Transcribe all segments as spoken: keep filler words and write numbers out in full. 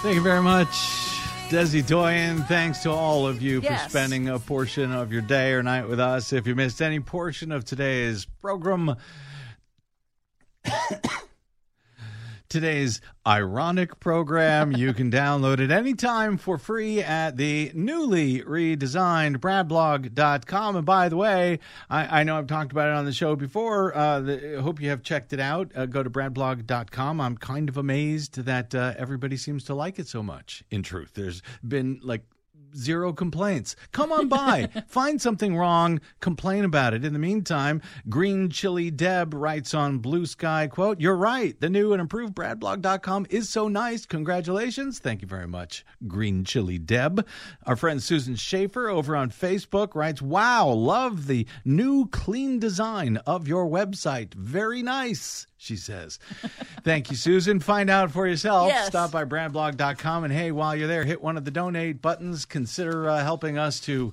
Thank you very much, Desi Doyen. Thanks to all of you Yes. for spending a portion of your day or night with us. If you missed any portion of today's program, today's ironic program, you can download it anytime for free at the newly redesigned brad blog dot com. And by the way, I, I know I've talked about it on the show before. Uh, the, I hope you have checked it out. Uh, go to brad blog dot com. I'm kind of amazed that uh, everybody seems to like it so much. In truth, there's been like zero complaints. Come on by. Find something wrong. Complain about it. In the meantime, Green Chili Deb writes on Blue Sky, quote, "You're right. The new and improved brad blog dot com is so nice. Congratulations." Thank you very much, Green Chili Deb. Our friend Susan Schaefer over on Facebook writes, "Wow, love the new clean design of your website. Very nice," she says. Thank you, Susan. Find out for yourself. Yes. Stop by brad blog dot com. And hey, while you're there, hit one of the donate buttons. Consider uh, helping us to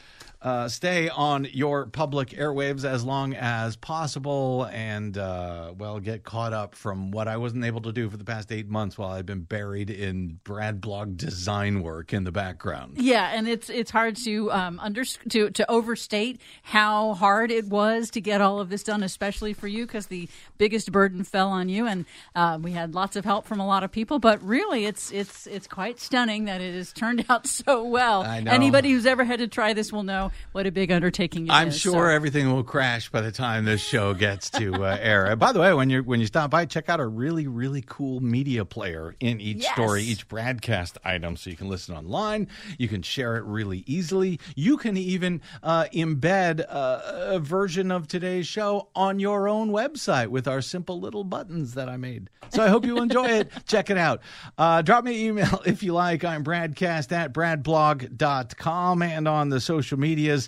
uh, stay on your public airwaves as long as possible and, uh, well, get caught up from what I wasn't able to do for the past eight months while I've been buried in Brad Blog design work in the background. Yeah, and it's it's hard to um under to to overstate how hard it was to get all of this done, especially for you, because the biggest burden fell on you, and uh, we had lots of help from a lot of people. But really, it's it's it's quite stunning that it has turned out so well. I know. Anybody who's ever had to try this will know what a big undertaking it I'm is. sure So- everything will crash by the time this show gets to uh, air. By the way, when you when you stop by, check out a really, really cool media player in each Yes. story, each broadcast item, so you can listen online. You can share it really easily. You can even uh, embed uh, a version of today's show on your own website with our simple little buttons that I made. So I hope you enjoy it. Check it out. Uh, drop me an email if you like. I'm bradcast at brad blog dot com, and on the social medias,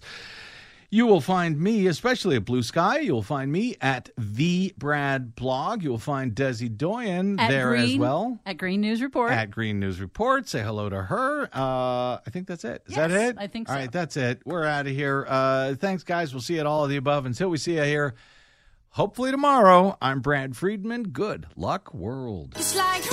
you will find me, especially at Blue Sky. You'll find me at The Brad Blog. You'll find Desi Doyen At there Green, as well. At Green News Report. At Green News Report. Say hello to her. Uh, I think that's it. Is that Yes, it? I think All so. right, that's it. We're out of here. Uh, thanks, guys. We'll see you at all of the above. Until we see you here, hopefully tomorrow, I'm Brad Friedman. Good luck, world. It's like